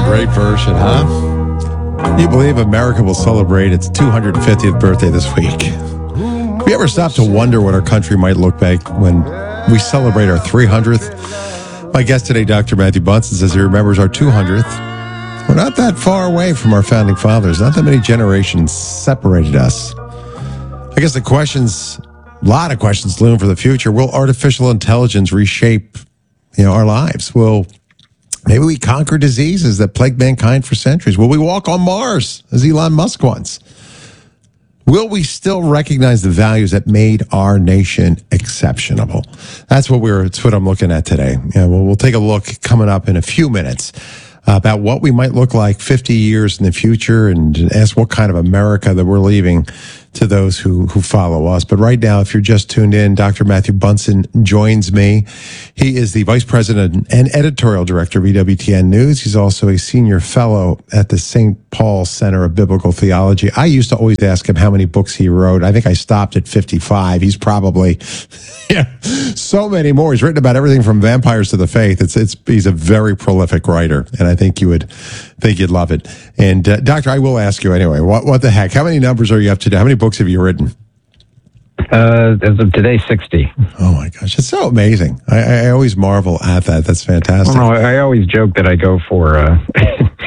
great version, huh? Can you believe America will celebrate its 250th birthday this week? Have you ever stopped to wonder what our country might look like when we celebrate our 300th? My guest today, Dr. Matthew Bunson, says he remembers our 200th. We're not that far away from our founding fathers. Not that many generations separated us. I guess a lot of questions loom for the future. Will artificial intelligence reshape, our lives? Will maybe we conquer diseases that plagued mankind for centuries? Will we walk on Mars, as Elon Musk wants? Will we still recognize the values that made our nation exceptional? That's what I'm looking at today. We'll take a look coming up in a few minutes about what we might look like 50 years in the future and ask what kind of America that we're leaving to those who follow us. But right now, if you're just tuned in, Dr. Matthew Bunson joins me. He is the Vice President and Editorial Director of EWTN News. He's also a Senior Fellow at the St. Paul Center of Biblical Theology. I used to always ask him how many books he wrote. I think I stopped at 55. He's probably so many more. He's written about everything from vampires to the faith. He's a very prolific writer, and I think you'd love it. And Doctor, I will ask you anyway. What the heck? How many numbers are you up to? How many books have you written? As of today, 60. Oh my gosh, it's so amazing. I always marvel at that. That's fantastic. Well, no, I always joke that I go for